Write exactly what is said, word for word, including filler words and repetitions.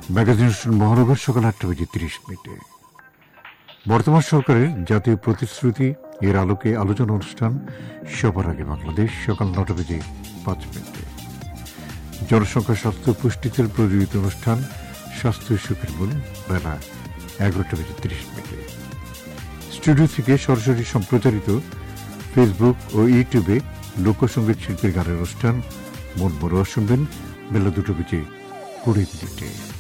Magazine অনুষ্ঠান মহানগর সকাল আটটা বেজে তিরিশ মিনিটে। বর্তমান সরকারের জাতীয় প্রতিশ্রুতি এর আলোকে আলোচনা অনুষ্ঠান সবার আগে বাংলাদেশ সকাল নটা বেজে পাঁচ মিনিটে। জনসংখ্যা স্বাস্থ্য পুষ্টিতে প্রযোজিত অনুষ্ঠান স্বাস্থ্য সুখের মূল বেলা এগারোটা বেজে তিরিশ মিনিটে। স্টুডিও থেকে সরাসরি সম্প্রচারিত ফেসবুক ও ইউটিউবে লোকসঙ্গীত শিল্পীর গানের অনুষ্ঠান মন মরুয়া শুনবেন বেলা দুটো বেজে কুড়ি মিনিটে।